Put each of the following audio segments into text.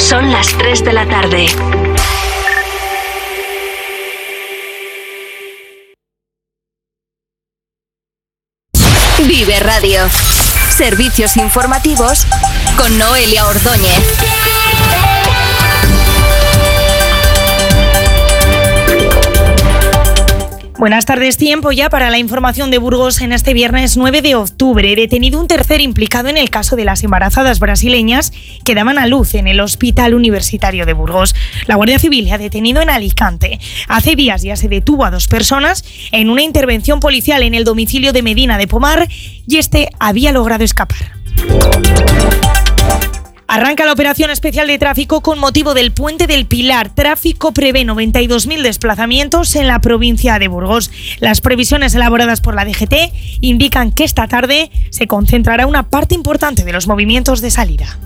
Son las 3 de la tarde. Vive Radio. Servicios informativos con Noelia Ordóñez. Buenas tardes, tiempo ya para la información de Burgos en este viernes 9 de octubre. Detenido un tercer implicado en el caso de las embarazadas brasileñas que daban a luz en el Hospital Universitario de Burgos. La Guardia Civil ha detenido en Alicante. Hace días ya se detuvo a 2 personas en una intervención policial en el domicilio de Medina de Pomar y este había logrado escapar. Arranca la operación especial de tráfico con motivo del Puente del Pilar. Tráfico prevé 92.000 desplazamientos en la provincia de Burgos. Las previsiones elaboradas por la DGT indican que esta tarde se concentrará una parte importante de los movimientos de salida.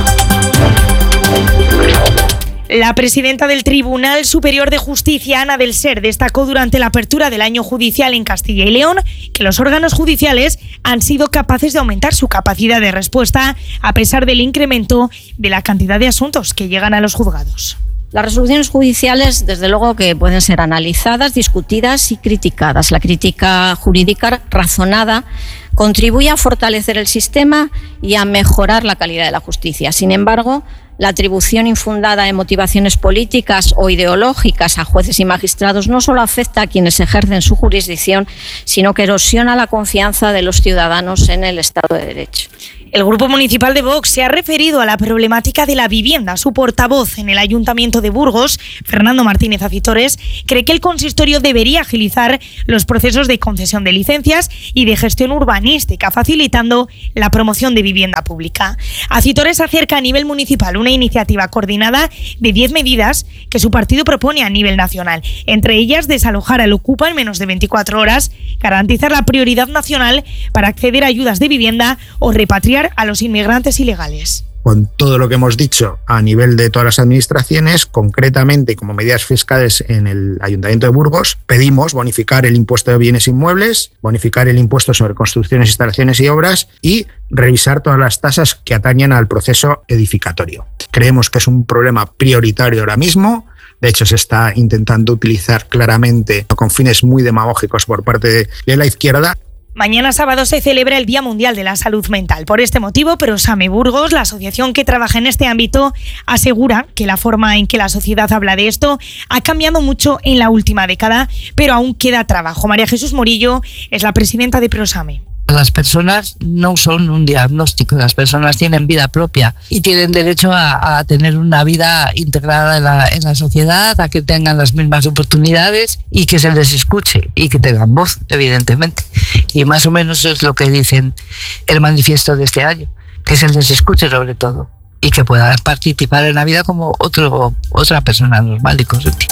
La presidenta del Tribunal Superior de Justicia, Ana del Ser, destacó durante la apertura del año judicial en Castilla y León que los órganos judiciales han sido capaces de aumentar su capacidad de respuesta a pesar del incremento de la cantidad de asuntos que llegan a los juzgados. Las resoluciones judiciales, desde luego, que pueden ser analizadas, discutidas y criticadas. La crítica jurídica razonada contribuye a fortalecer el sistema y a mejorar la calidad de la justicia. Sin embargo, la atribución infundada de motivaciones políticas o ideológicas a jueces y magistrados no solo afecta a quienes ejercen su jurisdicción, sino que erosiona la confianza de los ciudadanos en el Estado de Derecho. El Grupo Municipal de Vox se ha referido a la problemática de la vivienda. Su portavoz en el Ayuntamiento de Burgos, Fernando Martínez Acitores, cree que el consistorio debería agilizar los procesos de concesión de licencias y de gestión urbanística, facilitando la promoción de vivienda pública. Acitores acerca a nivel municipal una iniciativa coordinada de 10 medidas que su partido propone a nivel nacional. Entre ellas, desalojar al ocupa en menos de 24 horas, garantizar la prioridad nacional para acceder a ayudas de vivienda o repatriar a los inmigrantes ilegales. Con todo lo que hemos dicho a nivel de todas las administraciones, concretamente como medidas fiscales en el Ayuntamiento de Burgos, pedimos bonificar el impuesto de bienes inmuebles, bonificar el impuesto sobre construcciones, instalaciones y obras y revisar todas las tasas que atañen al proceso edificatorio. Creemos que es un problema prioritario ahora mismo. De hecho, se está intentando utilizar claramente con fines muy demagógicos por parte de la izquierda. Mañana sábado se celebra el Día Mundial de la Salud Mental. Por este motivo, Prosame Burgos, la asociación que trabaja en este ámbito, asegura que la forma en que la sociedad habla de esto ha cambiado mucho en la última década, pero aún queda trabajo. María Jesús Morillo es la presidenta de Prosame. Las personas no son un diagnóstico, las personas tienen vida propia y tienen derecho a tener una vida integrada en la sociedad, a que tengan las mismas oportunidades y que se les escuche y que tengan voz, evidentemente. Y más o menos eso es lo que dicen el manifiesto de este año, que se les escuche sobre todo y que puedan participar en la vida como otra persona normal y corriente.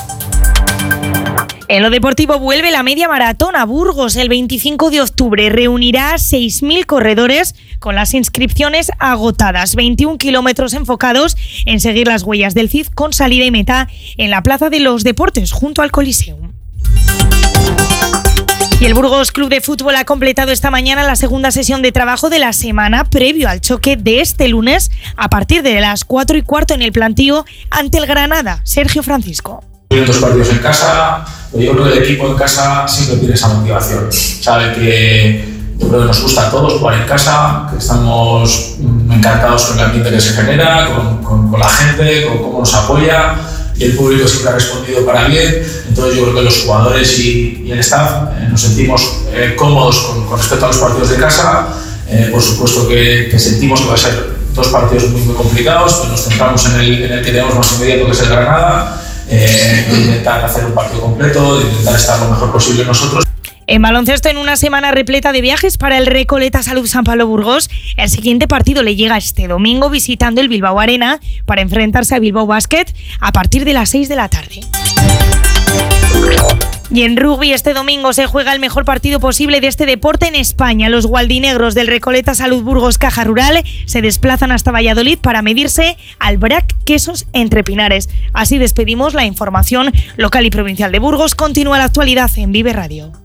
En lo deportivo vuelve la media maratón a Burgos el 25 de octubre. Reunirá a 6.000 corredores con las inscripciones agotadas. 21 kilómetros enfocados en seguir las huellas del Cid con salida y meta en la Plaza de los Deportes junto al Coliseum. Y el Burgos Club de Fútbol ha completado esta mañana la segunda sesión de trabajo de la semana previo al choque de este lunes a partir de las 4:15 en el plantío ante el Granada. Sergio Francisco. Tienen 2 partidos en casa, pero yo creo que el equipo en casa siempre tiene esa motivación. Sabe que yo creo que nos gusta a todos jugar en casa, que estamos encantados con el ambiente que se genera, con la gente, con cómo nos apoya y el público siempre ha respondido para bien. Entonces yo creo que los jugadores y el staff nos sentimos cómodos con respecto a los partidos de casa. Por supuesto que sentimos que va a ser 2 partidos muy complicados, pero nos centramos en el que tenemos más inmediato, que es el Granada. Intentar hacer un partido completo, intentar estar lo mejor posible nosotros. En baloncesto, en una semana repleta de viajes para el Recoleta Salud San Pablo Burgos, el siguiente partido le llega este domingo visitando el Bilbao Arena para enfrentarse a Bilbao Basket a partir de las 6 de la tarde. Y en rugby este domingo se juega el mejor partido posible de este deporte en España. Los gualdinegros del Recoleta Salud Burgos Caja Rural se desplazan hasta Valladolid para medirse al Brac Quesos Entre Pinares. Así despedimos la información local y provincial de Burgos. Continúa la actualidad en Vive Radio.